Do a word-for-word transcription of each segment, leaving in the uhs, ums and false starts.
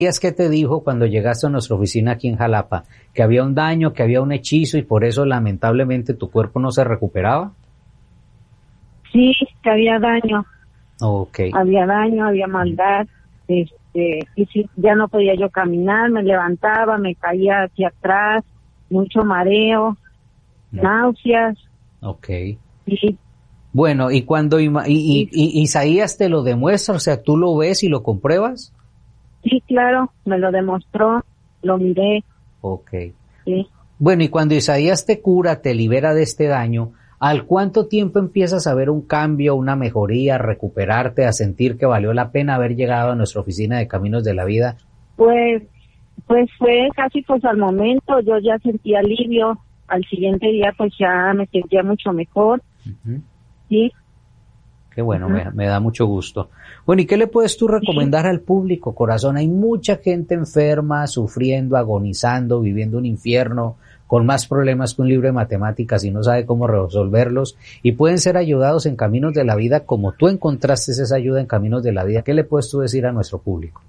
¿Qué te dijo cuando llegaste a nuestra oficina aquí en Jalapa? ¿Que había un daño, que había un hechizo y por eso lamentablemente tu cuerpo no se recuperaba? Sí, que había daño. Okay. Había daño, había maldad. Este, y sí, ya no podía yo caminar, me levantaba, me caía hacia atrás, mucho mareo, no. náuseas. Okay. Sí. Bueno, ¿y cuando y, y, y Isaías te lo demuestra? O sea, ¿tú lo ves y lo compruebas? Sí, claro, me lo demostró, lo miré. Okay. Sí. Bueno, y cuando Isaías te cura, te libera de este daño, ¿al cuánto tiempo empiezas a ver un cambio, una mejoría, a recuperarte, a sentir que valió la pena haber llegado a nuestra oficina de Caminos de la Vida? Pues, pues fue casi pues al momento, yo ya sentí alivio, al siguiente día pues ya me sentía mucho mejor. Uh-huh. Sí. Qué bueno, uh-huh. me, me da mucho gusto. Bueno, ¿y qué le puedes tú recomendar sí. al público, corazón? Hay mucha gente enferma, sufriendo, agonizando, viviendo un infierno, con más problemas que un libro de matemáticas y no sabe cómo resolverlos, y pueden ser ayudados en Caminos de la Vida como tú encontraste esa ayuda en Caminos de la Vida. ¿Qué le puedes tú decir a nuestro público?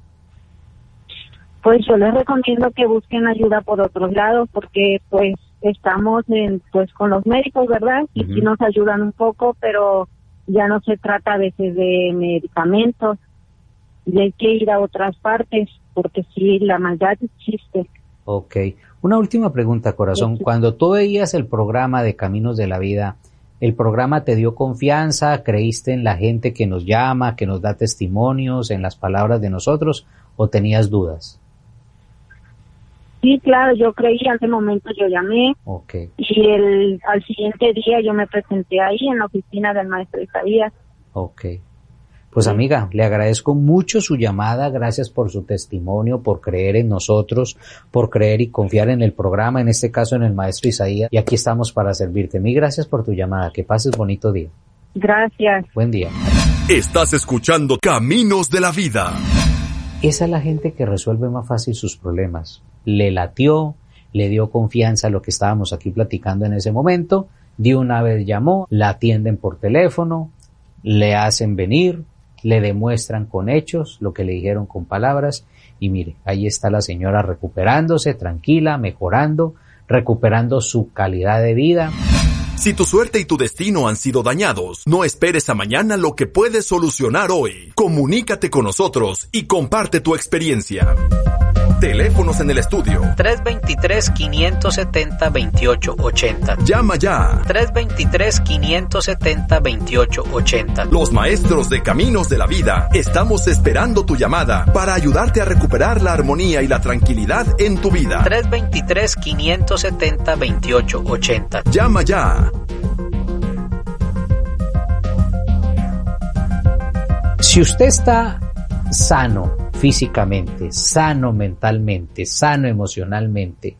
Pues yo les recomiendo que busquen ayuda por otros lados, porque pues estamos en, pues con los médicos, ¿verdad? Y uh-huh. sí nos ayudan un poco, pero ya no se trata a veces de medicamentos, y hay que ir a otras partes, porque sí, la maldad existe. Ok. Una última pregunta, corazón. Sí. Cuando tú veías el programa de Caminos de la Vida, ¿el programa te dio confianza? ¿Creíste en la gente que nos llama, que nos da testimonios, en las palabras de nosotros, o tenías dudas? Sí, claro, yo creí, en ese momento yo llamé, okay. y el al siguiente día yo me presenté ahí en la oficina del maestro Isaías. Ok. Pues sí. Amiga, le agradezco mucho su llamada, gracias por su testimonio, por creer en nosotros, por creer y confiar en el programa, en este caso en el maestro Isaías, y aquí estamos para servirte. Mil gracias por tu llamada, que pases bonito día. Gracias. Buen día. Estás escuchando Caminos de la Vida. Esa es la gente que resuelve más fácil sus problemas. Le latió, le dio confianza a lo que estábamos aquí platicando en ese momento, de una vez llamó, la atienden por teléfono, le hacen venir, le demuestran con hechos lo que le dijeron con palabras, y mire, ahí está la señora recuperándose, tranquila, mejorando, recuperando su calidad de vida. Si tu suerte y tu destino han sido dañados, no esperes a mañana lo que puedes solucionar hoy. Comunícate con nosotros y comparte tu experiencia. Teléfonos en el estudio. tres dos tres, cinco siete cero, dos ocho ocho cero. Llama ya. tres dos tres, cinco siete cero, dos ocho ocho cero. Los maestros de Caminos de la Vida estamos esperando tu llamada para ayudarte a recuperar la armonía y la tranquilidad en tu vida. tres dos tres, cinco siete cero, dos ocho ocho cero. Llama ya. Si usted está sano físicamente, sano mentalmente, sano emocionalmente,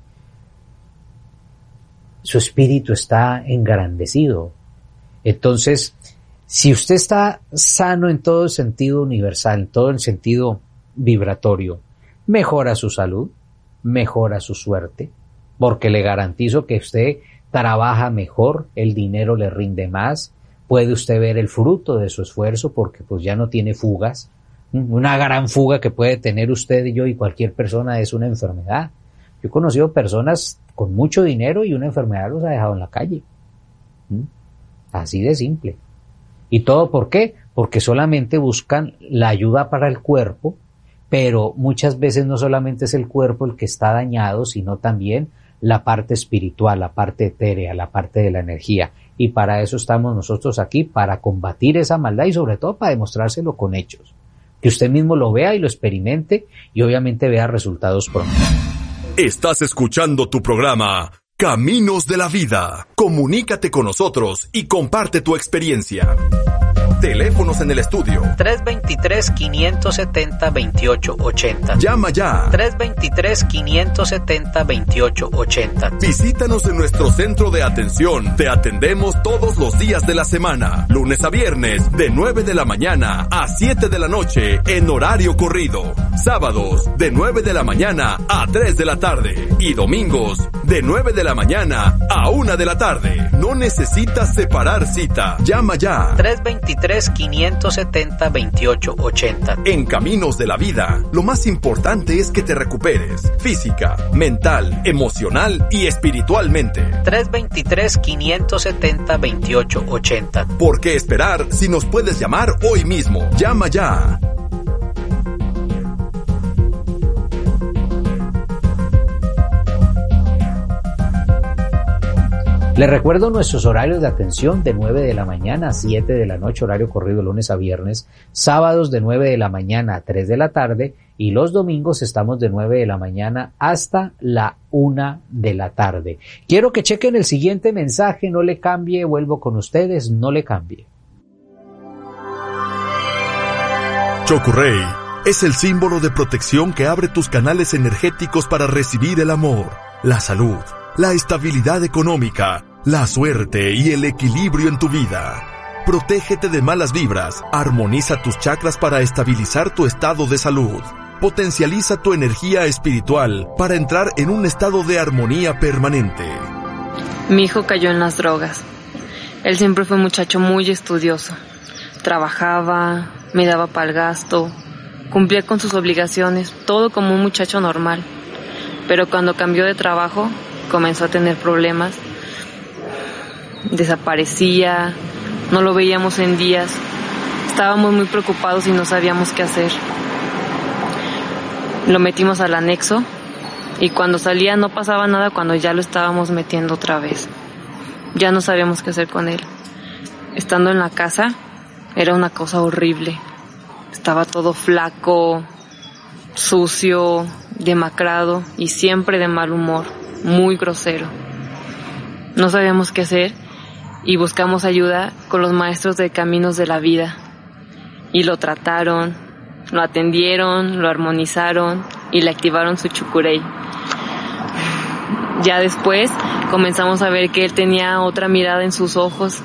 su espíritu está engrandecido. Entonces, si usted está sano en todo el sentido universal, en todo el sentido vibratorio, mejora su salud, mejora su suerte, porque le garantizo que usted trabaja mejor, el dinero le rinde más, puede usted ver el fruto de su esfuerzo porque pues ya no tiene fugas. Una gran fuga que puede tener usted y yo y cualquier persona es una enfermedad. Yo he conocido personas con mucho dinero y una enfermedad los ha dejado en la calle. ¿Mm? Así de simple. ¿Y todo por qué? Porque solamente buscan la ayuda para el cuerpo, pero muchas veces no solamente es el cuerpo el que está dañado, sino también la parte espiritual, la parte etérea, la parte de la energía. Y para eso estamos nosotros aquí, para combatir esa maldad y sobre todo para demostrárselo con hechos. Que usted mismo lo vea y lo experimente y obviamente vea resultados pronto. Estás escuchando tu programa Caminos de la Vida. Comunícate con nosotros y comparte tu experiencia. Teléfonos en el estudio. tres dos tres, cinco siete cero, dos ocho ocho cero. Llama ya. tres dos tres, cinco siete cero, dos ocho ocho cero. Visítanos en nuestro centro de atención. Te atendemos todos los días de la semana, lunes a viernes, de nueve de la mañana a siete de la noche en horario corrido. Sábados, de nueve de la mañana a tres de la tarde. Y domingos, de nueve de la mañana a una de la tarde. No necesitas separar cita. Llama ya. tres dos tres, veintitrés, quinientos setenta, veintiocho ochenta. En Caminos de la Vida, lo más importante es que te recuperes física, mental, emocional y espiritualmente. tres veintitrés, quinientos setenta, veintiocho ochenta. ¿Por qué esperar si nos puedes llamar hoy mismo? Llama ya. Les recuerdo nuestros horarios de atención: de nueve de la mañana a siete de la noche, horario corrido lunes a viernes, sábados de nueve de la mañana a tres de la tarde y los domingos estamos de nueve de la mañana hasta la una de la tarde. Quiero que chequen el siguiente mensaje, no le cambie, vuelvo con ustedes, no le cambie. Chokurey es el símbolo de protección que abre tus canales energéticos para recibir el amor, la salud, la estabilidad económica, la suerte y el equilibrio en tu vida. Protégete de malas vibras, armoniza tus chakras para estabilizar tu estado de salud. Potencializa tu energía espiritual para entrar en un estado de armonía permanente. Mi hijo cayó en las drogas. Él siempre fue un muchacho muy estudioso. Trabajaba, me daba para el gasto, cumplía con sus obligaciones, todo como un muchacho normal. Pero cuando cambió de trabajo, comenzó a tener problemas. Desaparecía, no lo veíamos en días. Estábamos muy preocupados y no sabíamos qué hacer. Lo metimos al anexo y cuando salía no pasaba nada cuando ya lo estábamos metiendo otra vez. Ya no sabíamos qué hacer con él. Estando en la casa, era una cosa horrible. Estaba todo flaco, sucio, demacrado y siempre de mal humor, muy grosero. No sabíamos qué hacer y buscamos ayuda con los maestros de Caminos de la Vida. Y lo trataron, lo atendieron, lo armonizaron y le activaron su Chokurey. Ya después comenzamos a ver que él tenía otra mirada en sus ojos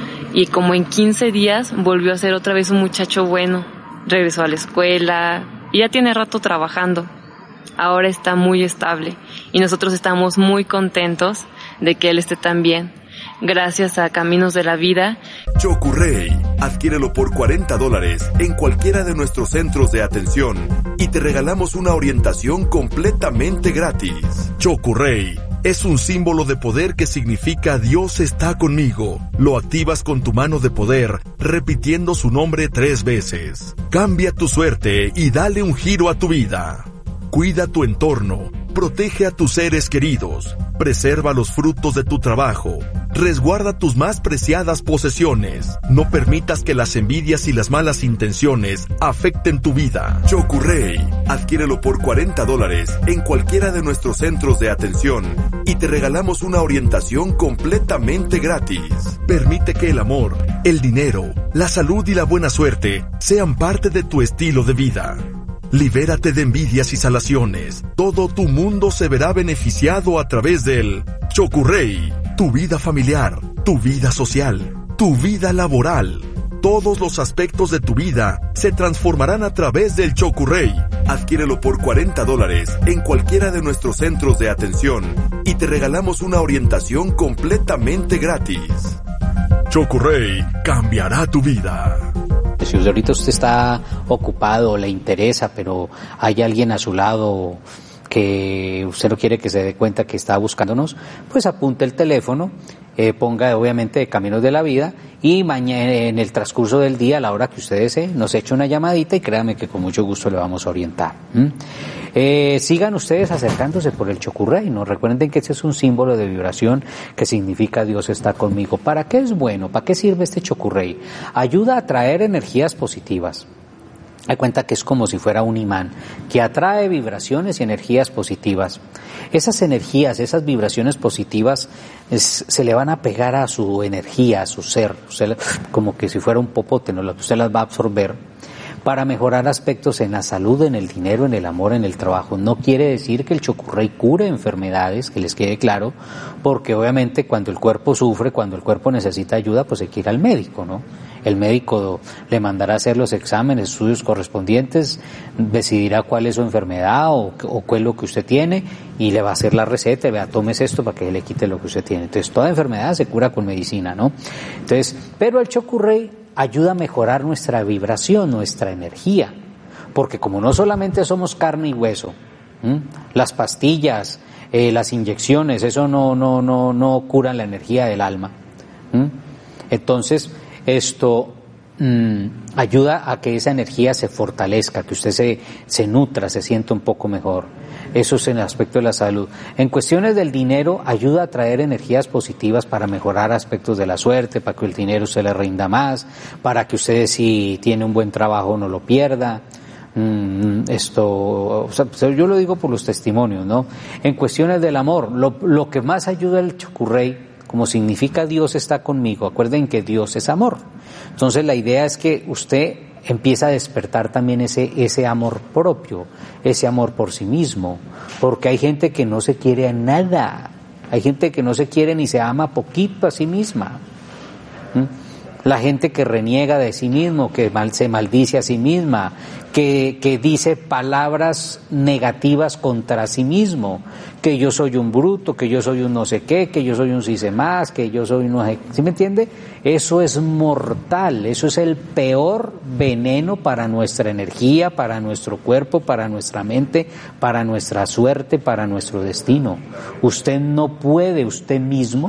y como en quince días volvió a ser otra vez un muchacho bueno. Regresó a la escuela y ya tiene rato trabajando. Ahora está muy estable y nosotros estamos muy contentos de que él esté tan bien. Gracias a Caminos de la Vida. Chokurey, adquiérelo por cuarenta dólares en cualquiera de nuestros centros de atención y te regalamos una orientación completamente gratis. Chokurey es un símbolo de poder que significa Dios está conmigo. Lo activas con tu mano de poder, repitiendo su nombre tres veces. Cambia tu suerte y dale un giro a tu vida. Cuida tu entorno, protege a tus seres queridos, preserva los frutos de tu trabajo, resguarda tus más preciadas posesiones. No permitas que las envidias y las malas intenciones afecten tu vida. Chokurey, adquiérelo por cuarenta dólares en cualquiera de nuestros centros de atención y te regalamos una orientación completamente gratis. Permite que el amor, el dinero, la salud y la buena suerte sean parte de tu estilo de vida. Libérate de envidias y salaciones. Todo tu mundo se verá beneficiado a través del Chokurey. Tu vida familiar, tu vida social, tu vida laboral. Todos los aspectos de tu vida se transformarán a través del Chokurey. Adquiérelo por cuarenta dólares en cualquiera de nuestros centros de atención y te regalamos una orientación completamente gratis. Chokurey cambiará tu vida. Si ahorita usted está ocupado, le interesa, pero hay alguien a su lado que usted no quiere que se dé cuenta que está buscándonos, pues apunte el teléfono, eh, ponga obviamente de Caminos de la Vida y mañana en el transcurso del día, a la hora que usted desee, nos eche una llamadita y créame que con mucho gusto le vamos a orientar. ¿Mm? Eh, sigan ustedes acercándose por el Chokurey, ¿no? Recuerden que este es un símbolo de vibración que significa Dios está conmigo. ¿Para qué es bueno? ¿Para qué sirve este Chokurey? Ayuda a atraer energías positivas. Hay cuenta que es como si fuera un imán que atrae vibraciones y energías positivas. Esas energías, esas vibraciones positivas es, se le van a pegar a su energía, a su ser, usted, como que si fuera un popote, ¿no? Usted las va a absorber para mejorar aspectos en la salud, en el dinero, en el amor, en el trabajo. No quiere decir que el Chokurey cure enfermedades, que les quede claro, porque obviamente cuando el cuerpo sufre, cuando el cuerpo necesita ayuda, pues hay que ir al médico, ¿no? El médico le mandará a hacer los exámenes, estudios correspondientes, decidirá cuál es su enfermedad o, o cuál es lo que usted tiene y le va a hacer la receta, vea, tómese esto para que le quite lo que usted tiene. Entonces, toda enfermedad se cura con medicina, ¿no? Entonces, pero el Chokurey ayuda a mejorar nuestra vibración, nuestra energía, porque como no solamente somos carne y hueso, ¿m? las pastillas, eh, las inyecciones, eso no, no, no, no curan la energía del alma. ¿m? Entonces, esto mmm, ayuda a que esa energía se fortalezca, que usted se, se nutra, se sienta un poco mejor. Eso es en el aspecto de la salud. En cuestiones del dinero, ayuda a traer energías positivas para mejorar aspectos de la suerte, para que el dinero se le rinda más, para que usted, si tiene un buen trabajo, no lo pierda. Esto, o sea, yo lo digo por los testimonios, ¿no? En cuestiones del amor, lo, lo que más ayuda al Chokurrey, como significa Dios está conmigo, acuerden que Dios es amor. Entonces la idea es que usted empieza a despertar también ese, ese amor propio, ese amor por sí mismo, porque hay gente que no se quiere a nada, hay gente que no se quiere ni se ama poquito a sí misma. ¿Mm? La gente que reniega de sí mismo, que mal, se maldice a sí misma, que, que dice palabras negativas contra sí mismo, que yo soy un bruto, que yo soy un no sé qué, que yo soy un sí sé más, que yo soy un no sé qué. ¿Sí me entiende? Eso es mortal, eso es el peor veneno para nuestra energía, para nuestro cuerpo, para nuestra mente, para nuestra suerte, para nuestro destino. Usted no puede usted mismo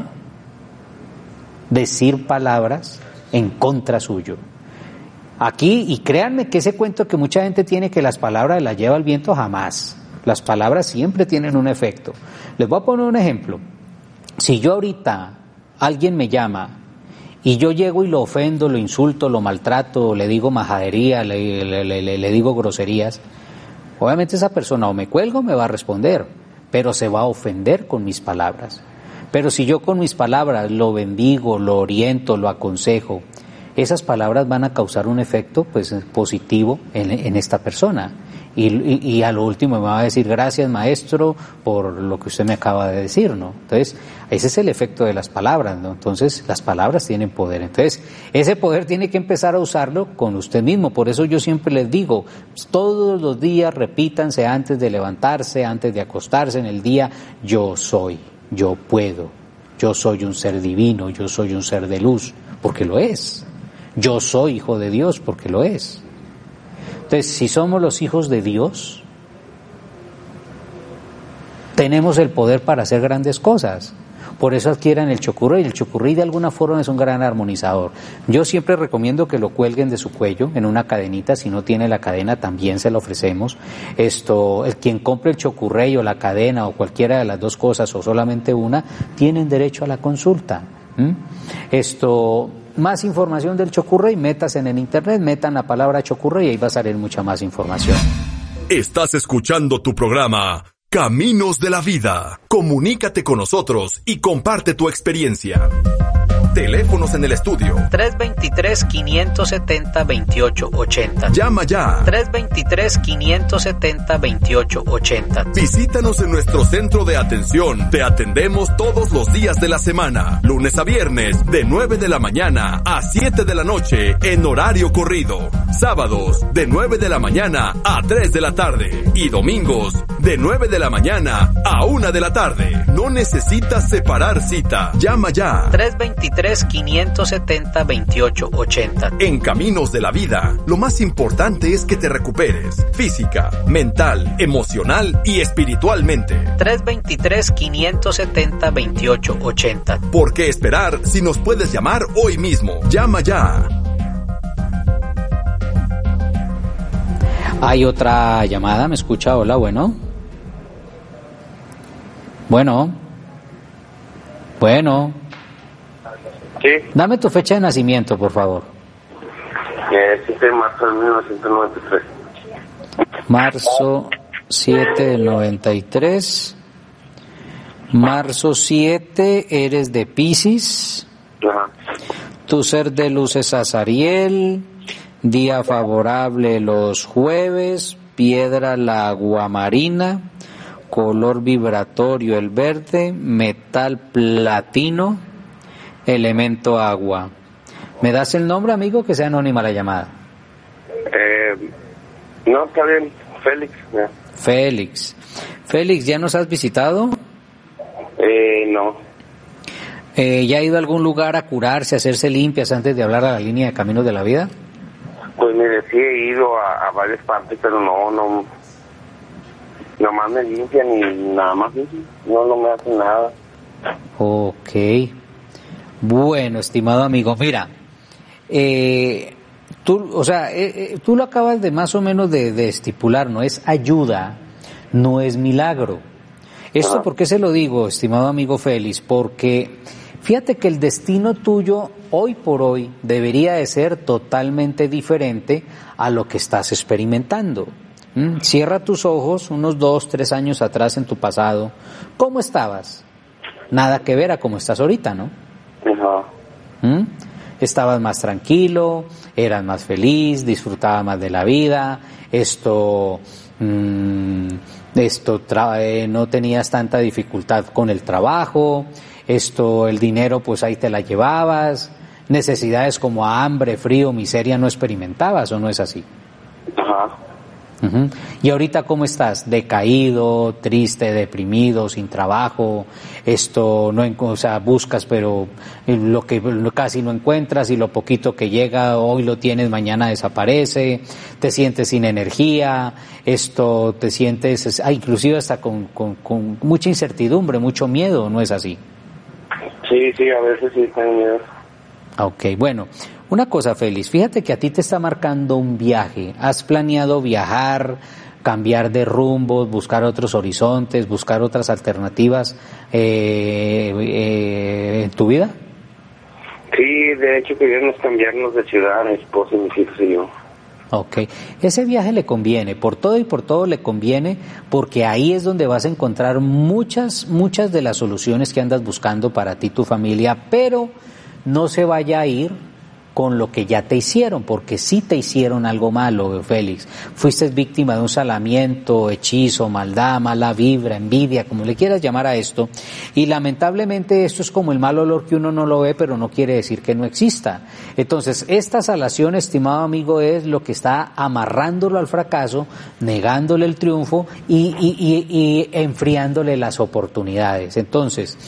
decir palabras en contra suyo. Aquí, y créanme que ese cuento que mucha gente tiene que las palabras las lleva el viento, jamás. Las palabras siempre tienen un efecto. Les voy a poner un ejemplo. Si yo ahorita alguien me llama y yo llego y lo ofendo, lo insulto, lo maltrato, le digo majadería, le, le, le, le digo groserías, obviamente esa persona o me cuelga o me va a responder, pero se va a ofender con mis palabras. Pero si yo con mis palabras lo bendigo, lo oriento, lo aconsejo, esas palabras van a causar un efecto pues positivo en, en esta persona. Y, y, y a lo último me va a decir gracias maestro por lo que usted me acaba de decir, ¿no? Entonces, ese es el efecto de las palabras, ¿no? Entonces, las palabras tienen poder. Entonces, ese poder tiene que empezar a usarlo con usted mismo. Por eso yo siempre les digo, todos los días repítanse antes de levantarse, antes de acostarse en el día, yo soy. Yo puedo, yo soy un ser divino, yo soy un ser de luz, porque lo es. Yo soy hijo de Dios, porque lo es. Entonces, si somos los hijos de Dios, tenemos el poder para hacer grandes cosas. Por eso adquieran el Chokurrey. El Chokurrey de alguna forma es un gran armonizador. Yo siempre recomiendo que lo cuelguen de su cuello en una cadenita. Si no tiene la cadena, también se la ofrecemos. Esto, el quien compre el Chokurrey o la cadena o cualquiera de las dos cosas o solamente una, tienen derecho a la consulta. ¿Mm? Esto, más información del Chokurrey, métase en el internet, metan la palabra Chokurrey y ahí va a salir mucha más información. Estás escuchando tu programa Caminos de la Vida. Comunícate con nosotros y comparte tu experiencia. Teléfonos en el estudio. tres dos tres, cinco siete cero, dos ocho ocho cero. Llama ya. tres dos tres, cinco siete cero, dos ocho ocho cero. Visítanos en nuestro centro de atención. Te atendemos todos los días de la semana. Lunes a viernes, de nueve de la mañana a siete de la noche, en horario corrido. Sábados, de nueve de la mañana a tres de la tarde. Y domingos, de nueve de la mañana a una de la tarde. No necesitas separar cita. Llama ya. tres dos tres, cinco siete cero, dos ocho ocho cero. En Caminos de la Vida, lo más importante es que te recuperes física, mental, emocional y espiritualmente. tres dos tres, cinco siete cero, dos ocho ocho cero. ¿Por qué esperar si nos puedes llamar hoy mismo? Llama ya. Hay otra llamada, ¿me escucha? Hola, bueno. Bueno. Bueno. Sí. Dame tu fecha de nacimiento, por favor. Eh, siete de marzo de mil novecientos noventa y tres. Marzo siete del noventa y tres. Marzo siete, eres de Piscis. Ajá. Tu ser de luz es Azariel. Día favorable los jueves. Piedra la aguamarina. Color vibratorio el verde. Metal platino. Elemento agua. ¿Me das el nombre, amigo, que sea anónima la llamada? Eh, no, está bien. Félix. Ya. Félix. Félix, ¿ya nos has visitado? Eh, no. Eh, ¿Ya ha ido a algún lugar a curarse, a hacerse limpias antes de hablar a la línea de Caminos de la Vida? Pues mire, sí he ido a, a varias partes, pero no, no, nomás me limpian y nada más, no, no me hacen nada. Ok. Bueno, estimado amigo, mira, eh, tú, o sea, eh, eh, tú lo acabas de más o menos de, de estipular, no es ayuda, no es milagro. ¿Esto por qué se lo digo, estimado amigo Félix? Porque fíjate que el destino tuyo hoy por hoy debería de ser totalmente diferente a lo que estás experimentando. ¿Mm? Cierra tus ojos unos dos, tres años atrás en tu pasado. ¿Cómo estabas? Nada que ver a cómo estás ahorita, ¿no? Ajá. ¿Mm? Estabas más tranquilo, eras más feliz, disfrutabas más de la vida, esto... Mmm, esto tra- eh, no tenías tanta dificultad con el trabajo, esto el dinero pues ahí te la llevabas, necesidades como hambre, frío, miseria no experimentabas, ¿o no es así? Ajá. Uh-huh. Y ahorita ¿cómo estás? Decaído, triste, deprimido, sin trabajo, esto no, o sea, buscas pero lo que casi no encuentras y lo poquito que llega hoy lo tienes, mañana desaparece, te sientes sin energía, esto te sientes, ah, inclusive hasta con, con, con mucha incertidumbre, mucho miedo, ¿no es así? Sí, sí, a veces sí tengo miedo. Ok, bueno, una cosa, Félix, fíjate que a ti te está marcando un viaje. ¿Has planeado viajar, cambiar de rumbos, buscar otros horizontes, buscar otras alternativas eh, eh, en tu vida? Sí, de hecho queríamos cambiarnos de ciudad, mi esposa y mis hijos y yo. Ok, ese viaje le conviene, por todo y por todo le conviene, porque ahí es donde vas a encontrar muchas, muchas de las soluciones que andas buscando para ti y tu familia, pero no se vaya a ir con lo que ya te hicieron, porque sí te hicieron algo malo, Félix. Fuiste víctima de un salamiento, hechizo, maldad, mala vibra, envidia, como le quieras llamar a esto, y lamentablemente esto es como el mal olor que uno no lo ve, pero no quiere decir que no exista. Entonces, esta salación, estimado amigo, es lo que está amarrándolo al fracaso, negándole el triunfo y, y, y, y enfriándole las oportunidades. Entonces,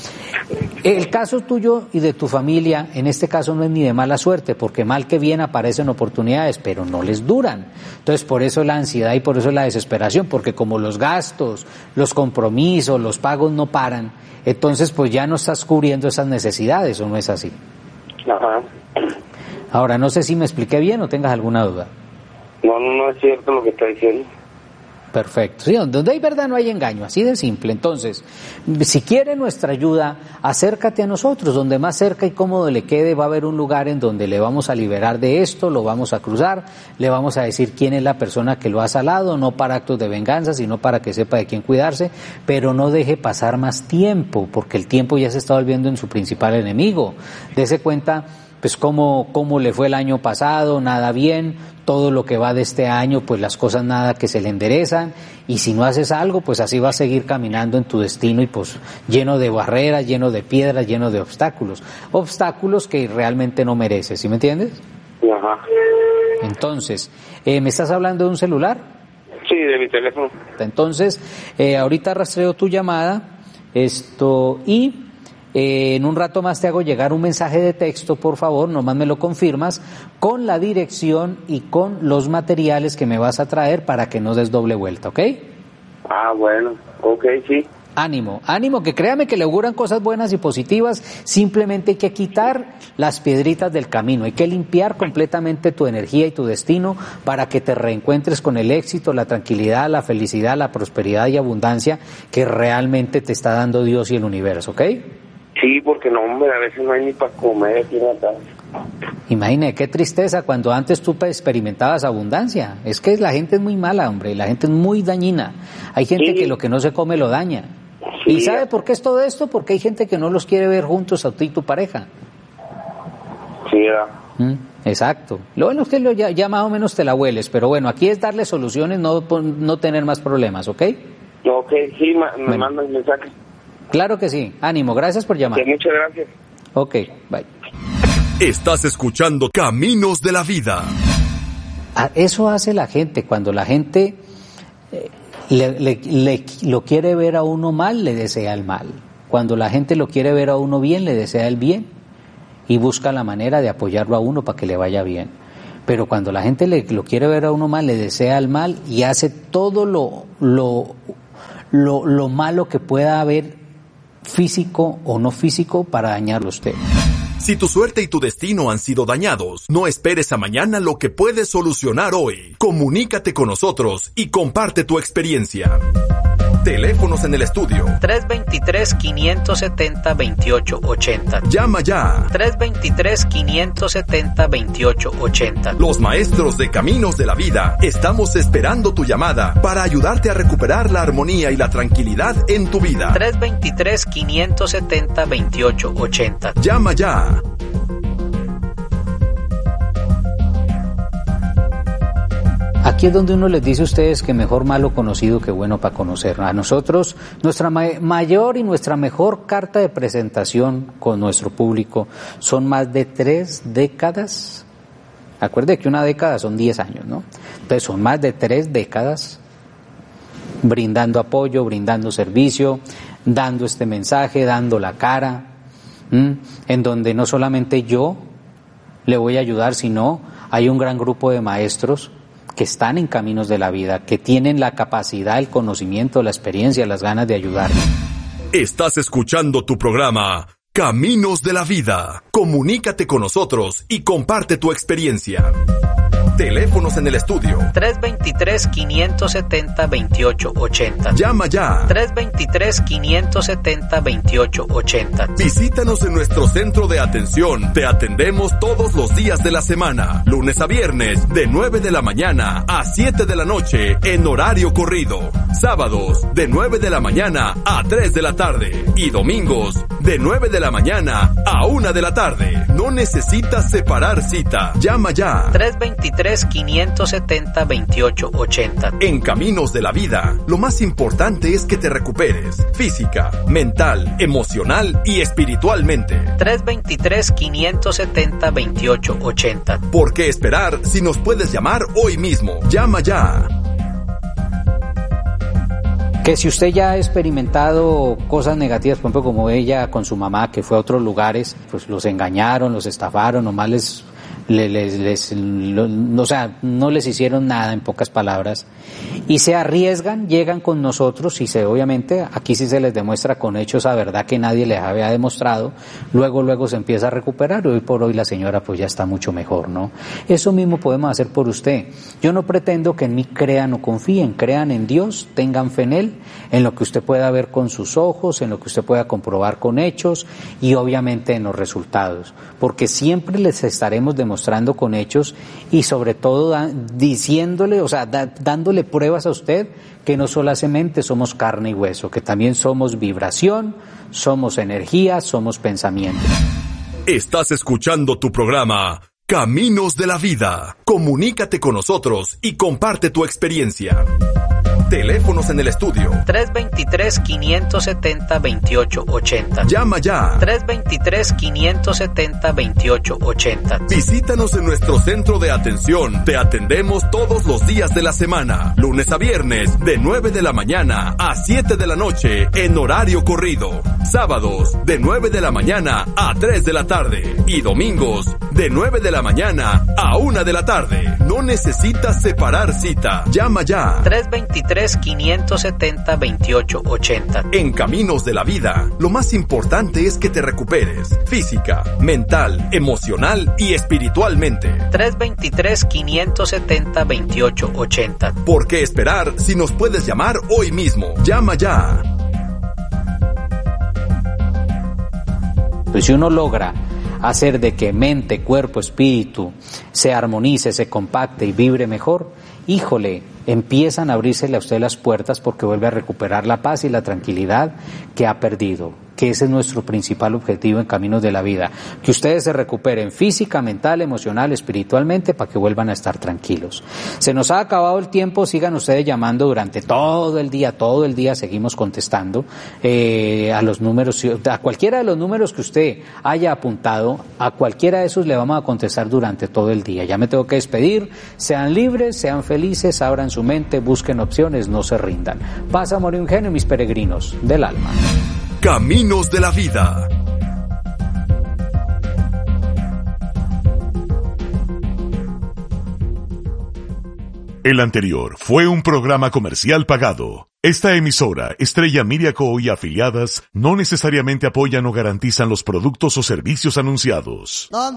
el caso tuyo y de tu familia, en este caso no es ni de mala suerte, porque mal que bien aparecen oportunidades, pero no les duran. Entonces, por eso la ansiedad y por eso la desesperación, porque como los gastos, los compromisos, los pagos no paran, entonces pues ya no estás cubriendo esas necesidades, ¿o no es así? Ajá. Ahora, no sé si me expliqué bien o tengas alguna duda. No, no, no es cierto lo que está diciendo. Perfecto. Sí, donde hay verdad no hay engaño, así de simple. Entonces, si quiere nuestra ayuda, acércate a nosotros, donde más cerca y cómodo le quede, va a haber un lugar en donde le vamos a liberar de esto, lo vamos a cruzar, le vamos a decir quién es la persona que lo ha salado, no para actos de venganza, sino para que sepa de quién cuidarse, pero no deje pasar más tiempo, porque el tiempo ya se está volviendo en su principal enemigo. Dese cuenta pues cómo, cómo le fue el año pasado, nada bien, todo lo que va de este año, pues las cosas nada que se le enderezan, y si no haces algo, pues así va a seguir caminando en tu destino y pues lleno de barreras, lleno de piedras, lleno de obstáculos, obstáculos que realmente no mereces, ¿sí me entiendes? Ajá. Entonces, eh, ¿me estás hablando de un celular? Sí, de mi teléfono. Entonces, eh, ahorita rastreo tu llamada, esto, y Eh, en un rato más te hago llegar un mensaje de texto, por favor, nomás me lo confirmas, con la dirección y con los materiales que me vas a traer para que no des doble vuelta, ¿ok? Ah, bueno, ok, sí. Ánimo, ánimo, que créame que le auguran cosas buenas y positivas, simplemente hay que quitar las piedritas del camino, hay que limpiar completamente tu energía y tu destino para que te reencuentres con el éxito, la tranquilidad, la felicidad, la prosperidad y abundancia que realmente te está dando Dios y el universo, ¿ok? Sí, porque no, hombre, a veces no hay ni para comer aquí en la casa. Imagínate, qué tristeza cuando antes tú experimentabas abundancia. Es que la gente es muy mala, hombre, la gente es muy dañina. Hay gente sí. que lo que no se come lo daña. Sí. ¿Y sabe por qué es todo esto? Porque hay gente que no los quiere ver juntos a ti y tu pareja. Sí, ya. ¿Mm? Exacto. Lo bueno es que lo ya, ya más o menos te la hueles, pero bueno, aquí es darle soluciones, no, no tener más problemas, ¿ok? Ok, sí, ma, me bueno. manda el mensaje. Claro que sí. Ánimo, gracias por llamar. Sí, muchas gracias. Ok, bye. Estás escuchando Caminos de la Vida. Eso hace la gente. Cuando la gente eh, le, le, le, lo quiere ver a uno mal, le desea el mal. Cuando la gente lo quiere ver a uno bien, le desea el bien y busca la manera de apoyarlo a uno para que le vaya bien. Pero cuando la gente le, lo quiere ver a uno mal, le desea el mal y hace todo lo, lo, lo, lo malo que pueda haber, físico o no físico, para dañarlo a usted. Si tu suerte y tu destino han sido dañados, no esperes a mañana lo que puedes solucionar hoy. Comunícate con nosotros y comparte tu experiencia. Teléfonos en el estudio. tres dos tres, cinco siete cero, dos ocho ocho cero. Llama ya. tres dos tres, cinco siete cero, dos ocho ocho cero. Los maestros de Caminos de la Vida estamos esperando tu llamada para ayudarte a recuperar la armonía y la tranquilidad en tu vida. tres dos tres, cinco siete cero, dos ocho ocho cero. Llama ya. Aquí es donde uno les dice a ustedes que mejor malo conocido que bueno para conocer. A nosotros, nuestra ma- mayor y nuestra mejor carta de presentación con nuestro público son más de tres décadas. Acuerde que una década son diez años, ¿no? Entonces son más de tres décadas brindando apoyo, brindando servicio, dando este mensaje, dando la cara, ¿m? En donde no solamente yo le voy a ayudar, sino hay un gran grupo de maestros que están en Caminos de la Vida, que tienen la capacidad, el conocimiento, la experiencia, las ganas de ayudar. Estás escuchando tu programa Caminos de la Vida. Comunícate con nosotros y comparte tu experiencia. Teléfonos en el estudio. tres dos tres, cinco siete cero, dos ocho ocho cero. Llama ya. tres dos tres, cinco siete cero, dos ocho ocho cero. Visítanos en nuestro centro de atención. Te atendemos todos los días de la semana, lunes a viernes, de nueve de la mañana a siete de la noche en horario corrido. Sábados, de nueve de la mañana a tres de la tarde. Y domingos, de nueve de la mañana a una de la tarde. No necesitas separar cita. Llama ya. tres dos tres, cinco siete cero, dos ocho ocho cero. En Caminos de la Vida, lo más importante es que te recuperes física, mental, emocional y espiritualmente. tres dos tres, cinco siete cero, dos ocho ocho cero. ¿Por qué esperar si nos puedes llamar hoy mismo? Llama ya. Que si usted ya ha experimentado cosas negativas, por ejemplo, como ella con su mamá, que fue a otros lugares, pues los engañaron, los estafaron, nomás les... Les, les, les, lo, o sea, no les hicieron nada, en pocas palabras, y se arriesgan, llegan con nosotros y se, obviamente aquí sí se les demuestra con hechos a verdad que nadie les había demostrado, luego luego se empieza a recuperar y hoy por hoy la señora pues ya está mucho mejor, ¿no? Eso mismo podemos hacer por usted. Yo no pretendo que en mí crean o confíen, crean en Dios, tengan fe en Él, en lo que usted pueda ver con sus ojos, en lo que usted pueda comprobar con hechos y obviamente en los resultados, porque siempre les estaremos demostrando mostrando con hechos y sobre todo da, diciéndole, o sea, da, dándole pruebas a usted que no solamente somos carne y hueso, que también somos vibración, somos energía, somos pensamiento. Estás escuchando tu programa Caminos de la Vida. Comunícate con nosotros y comparte tu experiencia. Teléfonos en el estudio. tres dos tres, cinco siete cero, dos ocho ocho cero. Llama ya. tres dos tres, cinco siete cero, dos ocho ocho cero. Visítanos en nuestro centro de atención. Te atendemos todos los días de la semana, lunes a viernes, de nueve de la mañana a siete de la noche en horario corrido. Sábados, de nueve de la mañana a tres de la tarde. Y domingos, de nueve de la mañana a una de la tarde. No necesitas separar cita. Llama ya. tres dos tres, cinco siete cero, dos ocho ocho cero. En Caminos de la Vida, lo más importante es que te recuperes física, mental, emocional y espiritualmente. tres dos tres, cinco siete cero, dos ocho ocho cero. ¿Por qué esperar si nos puedes llamar hoy mismo? Llama ya. Pues si uno logra hacer de que mente, cuerpo, espíritu se armonice, se compacte y vibre mejor, híjole, empiezan a abrírsele a usted las puertas porque vuelve a recuperar la paz y la tranquilidad que ha perdido, que ese es nuestro principal objetivo en Caminos de la Vida, que ustedes se recuperen física, mental, emocional, espiritualmente, para que vuelvan a estar tranquilos. Se nos ha acabado el tiempo, sigan ustedes llamando durante todo el día, todo el día seguimos contestando eh, a los números, a cualquiera de los números que usted haya apuntado, a cualquiera de esos le vamos a contestar durante todo el día. Ya me tengo que despedir, sean libres, sean felices, abran su mente, busquen opciones, no se rindan. Paz, amor y un genio, mis peregrinos del alma. Caminos de la Vida. El anterior fue un programa comercial pagado. Esta emisora, Estrella Media Co. y afiliadas, no necesariamente apoyan o garantizan los productos o servicios anunciados.